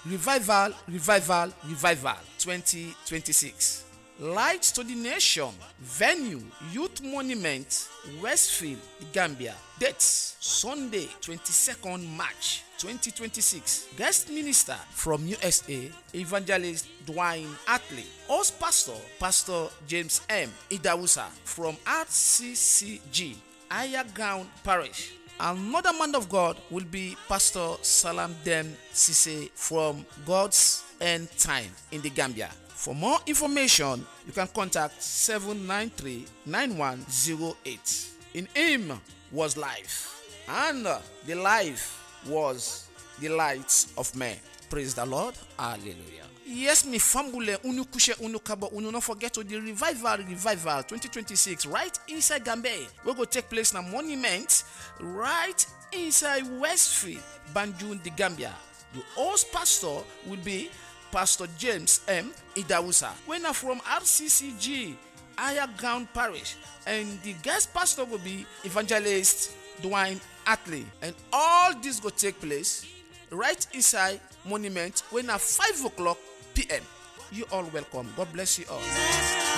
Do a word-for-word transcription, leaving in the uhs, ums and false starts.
Revival, Revival, Revival twenty twenty-six. Light to the Nation. Venue, Youth Monument, Westfield, Gambia. Dates, Sunday, twenty-second March twenty twenty-six. Guest minister from U S A, Evangelist Dwayne Atley. Host pastor, Pastor James M. Idawusa from R C C G, Ayagown Parish. Another man of God will be Pastor Salam Dem Sise from God's End Time in the Gambia. For more information, you can contact seven nine three, nine one zero eight. In him was life, and the life was the light of men. Praise the Lord. Hallelujah. Yes, me fambule unu kushe unu kabo unu. Don't forget to the revival revival twenty twenty-six right inside Gambia. We go take place na monument right inside Westfield, Banjul, the Gambia. The host pastor will be Pastor James M. Idawusa. We are from R C C G, Ayagown Parish, and the guest pastor will be Evangelist Dwayne Atley. And all this will take place right inside monument when at five o'clock p m. You all welcome. God bless you all.